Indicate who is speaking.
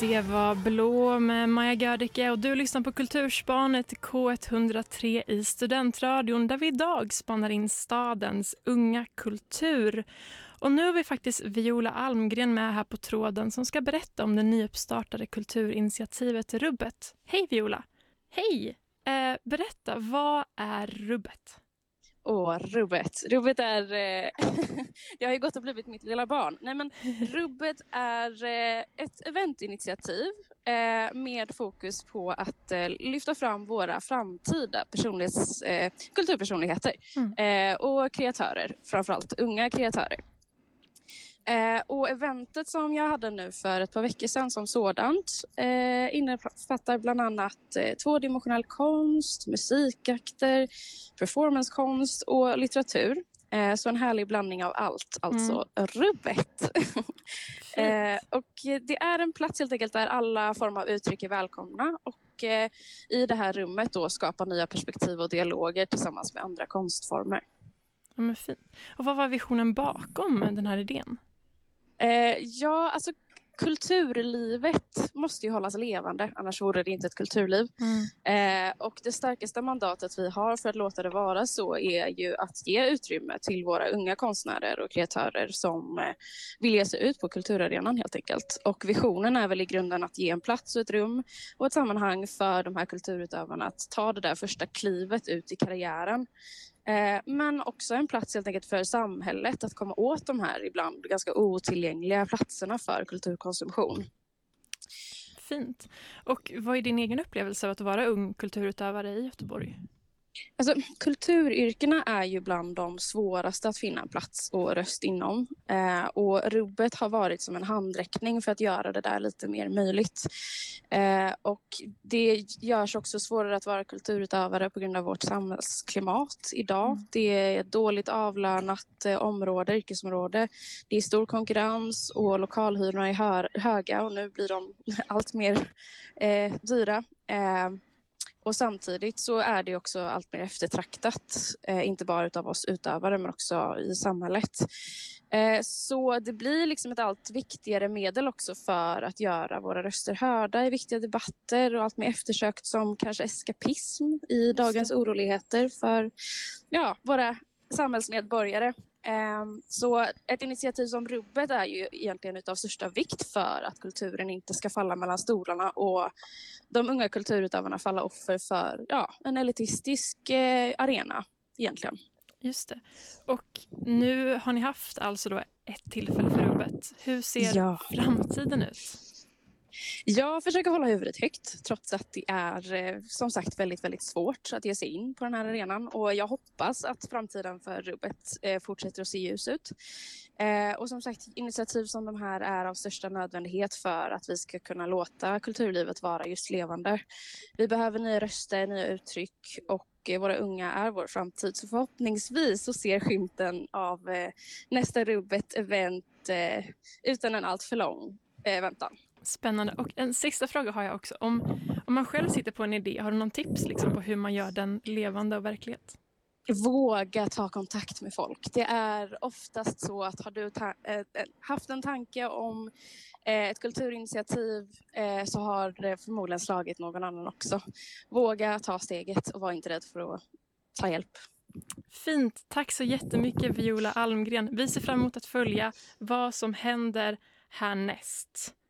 Speaker 1: Det var Blå med Maja Gördicke och du lyssnar på Kulturspanet K103 i Studentradion där vi idag spanar in stadens unga kultur. Och nu har vi faktiskt Viola Almgren med här på tråden som ska berätta om det nyuppstartade kulturinitiativet Rubbet. Hej Viola! Hej! Berätta, vad är Rubbet?
Speaker 2: Rubbet. Rubbet är... det har ju gått och blivit mitt lilla barn. Nej, men Rubbet är ett eventinitiativ med fokus på att lyfta fram våra framtida kulturpersonligheter och kreatörer, framförallt unga kreatörer. Och eventet som jag hade nu för ett par veckor sedan som sådant innefattar bland annat tvådimensionell konst, musikakter, performancekonst och litteratur. Så en härlig blandning av allt, alltså Rubbet. Och det är en plats helt enkelt där alla former av uttryck är välkomna och i det här rummet då skapa nya perspektiv och dialoger tillsammans med andra konstformer.
Speaker 1: Ja, men fint. Och vad var visionen bakom den här idén?
Speaker 2: Alltså kulturlivet måste ju hållas levande, annars vore det inte ett kulturliv. Och det starkaste mandatet vi har för att låta det vara så är ju att ge utrymme till våra unga konstnärer och kreatörer som vill ge sig ut på kulturarenan helt enkelt. Och visionen är väl i grunden att ge en plats och ett rum och ett sammanhang för de här kulturutövarna att ta det där första klivet ut i karriären. Men också en plats helt enkelt för samhället att komma åt de här ibland ganska otillgängliga platserna för kulturkonsumtion.
Speaker 1: Fint. Och vad är din egen upplevelse av att vara ung kulturutövare i Göteborg?
Speaker 2: Alltså, kulturyrkena är ju bland de svåraste att finna en plats och röst inom. Och Rubbet har varit som en handräckning för att göra det där lite mer möjligt. Och det görs också svårare att vara kulturutövare på grund av vårt samhällsklimat idag. Det är ett dåligt avlönat yrkesområde. Det är stor konkurrens och lokalhyrorna är höga och nu blir de allt mer dyra. Och samtidigt så är det också allt mer eftertraktat, inte bara utav oss utövare men också i samhället. Så det blir liksom ett allt viktigare medel också för att göra våra röster hörda i viktiga debatter och allt mer eftersökt som kanske eskapism i dagens oroligheter för våra samhällsmedborgare. Så ett initiativ som Rubbet är ju egentligen utav största vikt för att kulturen inte ska falla mellan stolarna och de unga kulturutövarna falla offer för en elitistisk arena egentligen.
Speaker 1: Just det. Och nu har ni haft alltså då ett tillfälle för Rubbet. Hur ser framtiden ut? Jag försöker hålla huvudet högt trots att det är som sagt väldigt, väldigt svårt att ge sig in på den här arenan. Och jag hoppas att framtiden för Rubbet fortsätter att se ljus ut. Och som sagt, initiativ som de här är av största nödvändighet för att vi ska kunna låta kulturlivet vara just levande. Vi behöver nya röster, nya uttryck och våra unga är vår framtid. Så förhoppningsvis så ser skymten av nästa Rubbet-event utan en allt för lång väntan. Spännande. Och en sista fråga har jag också. Om man själv sitter på en idé, har du någon tips liksom, på hur man gör den levande och verklighet?
Speaker 2: Våga ta kontakt med folk. Det är oftast så att har du haft en tanke om ett kulturinitiativ så har det förmodligen slagit någon annan också. Våga ta steget och var inte rädd för att ta hjälp.
Speaker 1: Fint. Tack så jättemycket Viola Almgren. Vi ser fram emot att följa vad som händer härnäst.